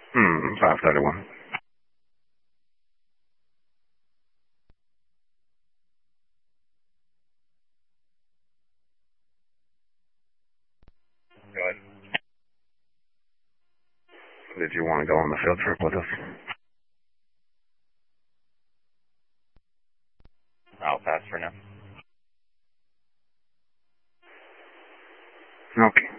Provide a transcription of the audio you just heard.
5:31. Good. Did you want to go on the field trip with us? I'll pass for now. Okay.